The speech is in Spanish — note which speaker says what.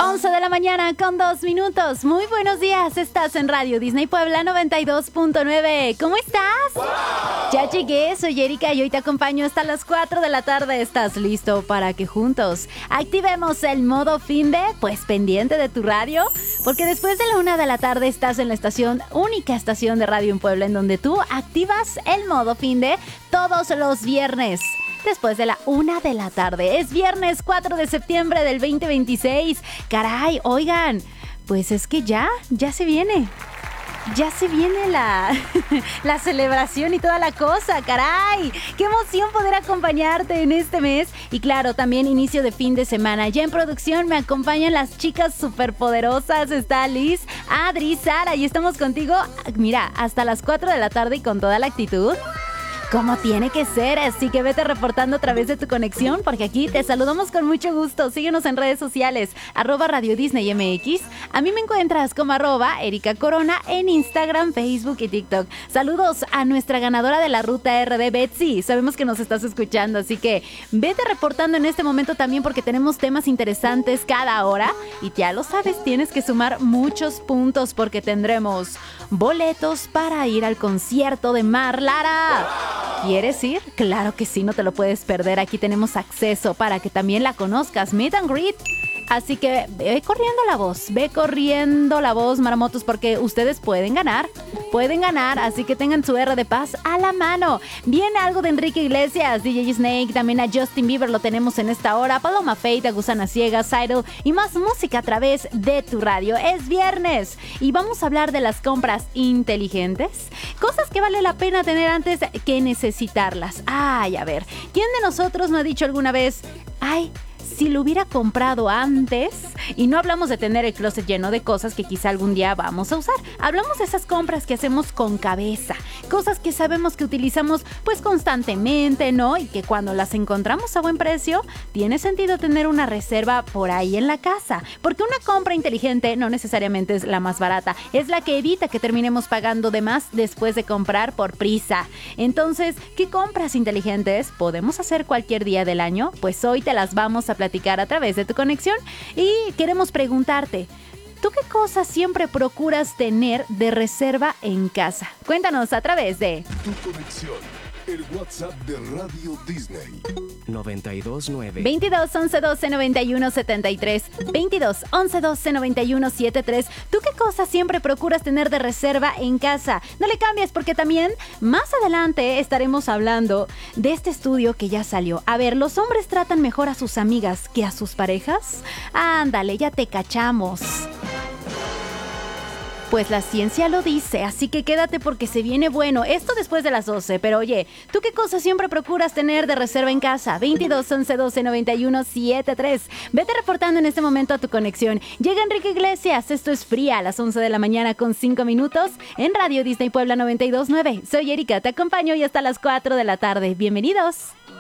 Speaker 1: 11 de la mañana con 2 minutos. Muy buenos días, estás en Radio Disney Puebla 92.9. ¿Cómo estás? ¡Wow! Ya llegué, soy Erika y hoy te acompaño hasta las 4 de la tarde. ¿Estás listo para que juntos activemos el modo finde? Pues pendiente de tu radio, porque después de la 1 de la tarde estás en la única estación de radio en Puebla, en donde tú activas el modo finde todos los viernes. Después de la 1 de la tarde. Es viernes 4 de septiembre del 2026. Caray, oigan, pues es que ya se viene. Ya se viene la celebración y toda la cosa, caray. Qué emoción poder acompañarte en este mes. Y claro, también inicio de fin de semana. Ya en producción me acompañan las chicas superpoderosas. Está Liz, Adri, Sara y estamos contigo, mira, hasta las 4 de la tarde y con toda la actitud. Como tiene que ser, así que vete reportando a través de tu conexión, porque aquí te saludamos con mucho gusto. Síguenos en redes sociales, @Radio Disney MX. A mí me encuentras como @Erika Corona en Instagram, Facebook y TikTok. Saludos a nuestra ganadora de la ruta RD, Betsy. Sabemos que nos estás escuchando, así que vete reportando en este momento también, porque tenemos temas interesantes cada hora. Y ya lo sabes, tienes que sumar muchos puntos, porque tendremos boletos para ir al concierto de Mar Lara. ¿Quieres ir? Claro que sí, no te lo puedes perder. Aquí tenemos acceso para que también la conozcas. Meet and greet. Así que ve corriendo la voz, marmotos, porque ustedes pueden ganar, así que tengan su R de paz a la mano. Viene algo de Enrique Iglesias, DJ Snake, también a Justin Bieber lo tenemos en esta hora, Paloma Faith, a Gusana Ciega, Sidle y más música a través de tu radio. Es viernes y vamos a hablar de las compras inteligentes, cosas que vale la pena tener antes que necesitarlas. Ay, a ver, ¿quién de nosotros no ha dicho alguna vez, ay, si lo hubiera comprado antes? Y no hablamos de tener el closet lleno de cosas que quizá algún día vamos a usar. Hablamos de esas compras que hacemos con cabeza, cosas que sabemos que utilizamos pues constantemente, ¿no? Y que cuando las encontramos a buen precio, tiene sentido tener una reserva por ahí en la casa. Porque una compra inteligente no necesariamente es la más barata, es la que evita que terminemos pagando de más después de comprar por prisa. Entonces, ¿qué compras inteligentes podemos hacer cualquier día del año? Pues hoy te las vamos a platicar a través de tu conexión y queremos preguntarte, ¿tú qué cosas siempre procuras tener de reserva en casa? Cuéntanos a través de
Speaker 2: tu conexión, el WhatsApp de Radio Disney.
Speaker 3: 929
Speaker 1: 22 11 12 91 73 22 11 12 91 73. ¿Tú qué cosas siempre procuras tener de reserva en casa? No le cambies, porque también más adelante estaremos hablando de este estudio que ya salió. A ver, ¿los hombres tratan mejor a sus amigas que a sus parejas? Ándale, ya te cachamos. Pues la ciencia lo dice, así que quédate porque se viene bueno. Esto después de las 12, pero oye, ¿tú qué cosas siempre procuras tener de reserva en casa? 22 11 12 91 73. Vete reportando en este momento a tu conexión. Llega Enrique Iglesias, esto es Fría, a las 11 de la mañana con 5 minutos en Radio Disney Puebla 92.9. Soy Erika, te acompaño y hasta las 4 de la tarde. Bienvenidos.